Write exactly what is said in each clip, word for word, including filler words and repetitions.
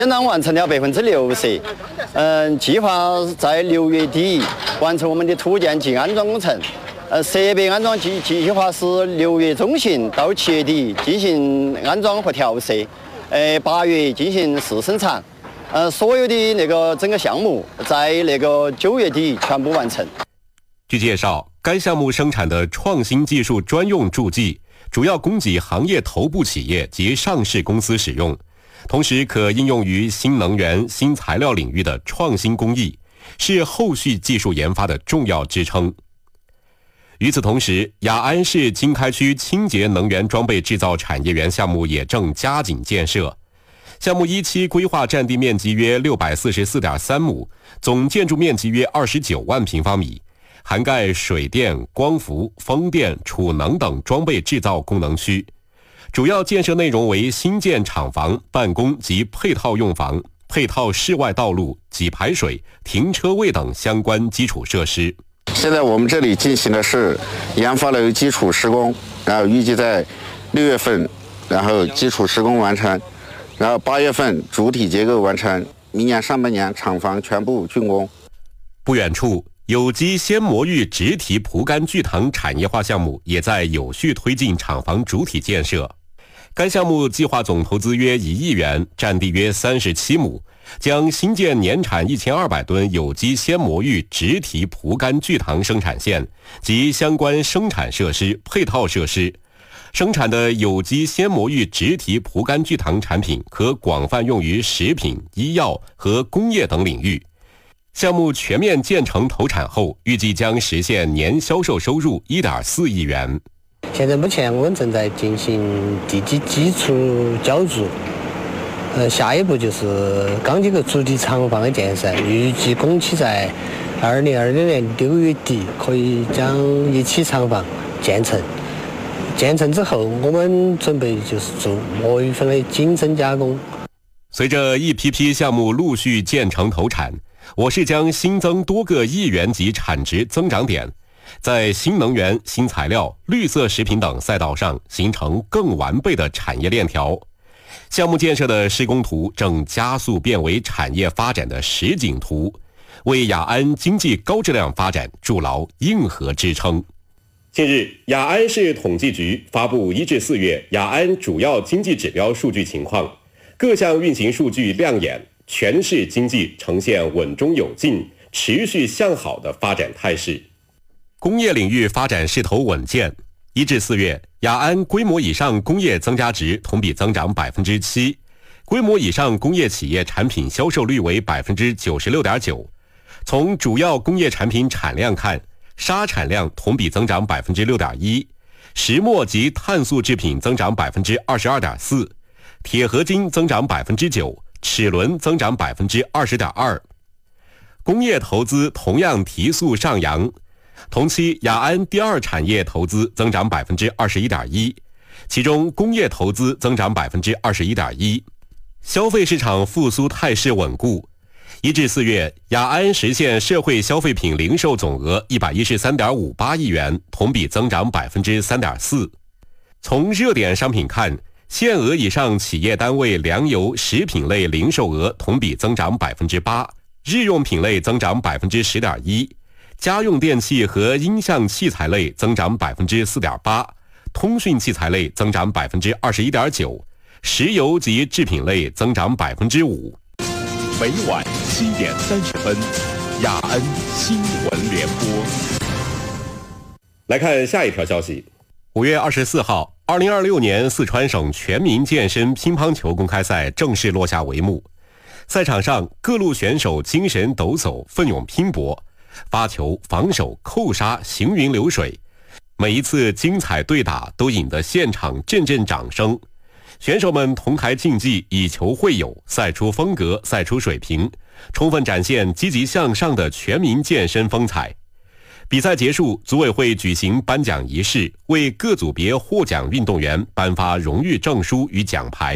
现在完成了百分之六十，嗯，计划在六月底完成我们的土建及安装工程。呃，设备安装计计划是六月中旬到七月底进行安装和调试，呃，八月进行试生产。呃，所有的那个整个项目在那个九月底全部完成。 据介绍，该项目生产的创新技术专用助剂，主要供给行业头部企业及上市公司使用。同时可应用于新能源、新材料领域的创新工艺，是后续技术研发的重要支撑。与此同时，雅安市经开区清洁能源装备制造产业园项目也正加紧建设。项目一期规划占地面积约六百四十四点三亩，总建筑面积约二十九万平方米，涵盖水电、光伏、风电、储能等装备制造功能区。主要建设内容为新建厂房、办公及配套用房、配套室外道路、给排水、停车位等相关基础设施。 现在我们这里进行的是研发楼基础施工，然后预计在六月份，然后基础施工完成，然后八月份主体结构完成，明年上半年厂房全部竣工。 不远处，有机鲜魔芋植体蒲甘聚糖产业化项目也在有序推进厂房主体建设。该项目计划总投资约一亿元，占地约三十七亩，将新建年产一千二百吨有机鲜魔芋植体蒲甘聚糖生产线及相关生产设施、配套设施。生产的有机鲜魔芋植体蒲甘聚糖产品可广泛用于食品、医药和工业等领域。项目全面建成投产后，预计将实现年销售收入一点四亿元。 现在目前我们正在进行地基基础浇筑，呃，下一步就是钢结构主体厂房的建设，预计工期在二零二六年六月底可以将一期厂房建成。建成之后，我们准备就是做魔芋粉的精深加工。 随着一批批项目陆续建成投产，我市将新增多个亿元级产值增长点，在新能源、新材料、绿色食品等赛道上形成更完备的产业链条。项目建设的施工图正加速变为产业发展的实景图，为雅安经济高质量发展筑牢硬核支撑。近日，雅安市统计局发布一至四月雅安主要经济指标数据情况，各项运行数据亮眼，全市经济呈现稳中有进、持续向好的发展态势。工业领域发展势头稳健，一至四月，雅安规模以上工业增加值同比增长百分之七，规模以上工业企业产品销售率为百分之九十六点九。从主要工业产品产量看，砂产量同比增长百分之六点一，石墨及碳素制品增长百分之二十二点四，铁合金增长百分之九，齿轮增长百分之二十点二。工业投资同样提速上扬，同期雅安第二产业投资增长百分之二十一点一，其中工业投资增长百分之二十一点一，消费市场复苏态势稳固。一至四月，雅安实现社会消费品零售总额一百一十三点五八亿元，同比增长百分之三点四。从热点商品看，限额以上企业单位粮油、食品类零售额同比增长百分之八，日用品类增长百分之十点一，家用电器和音像器材类增长百分之四点八，通讯器材类增长百分之二十一点九，石油及制品类增长百分之五。 每晚七点三十分，雅安新闻联播。 来看下一条消息。五月二十四号，二零二六年四川省全民健身乒乓球公开赛正式落下帷幕。赛场上，各路选手精神抖擞，奋勇拼搏，发球、防守、扣杀行云流水，每一次精彩对打都引得现场阵阵掌声。选手们同台竞技，以球会友，赛出风格，赛出水平，充分展现积极向上的全民健身风采。比赛结束，组委会举行颁奖仪式，为各组别获奖运动员颁发荣誉证书与奖牌。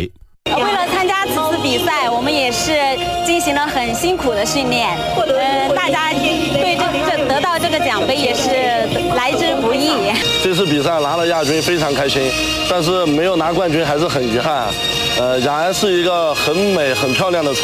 为了参加此次比赛，我们也是进行了很辛苦的训练。呃，大家对这这得到这个奖杯也是来之不易。 这次比赛拿了亚军，非常开心，但是没有拿冠军还是很遗憾。呃，雅安是一个很美、很漂亮的城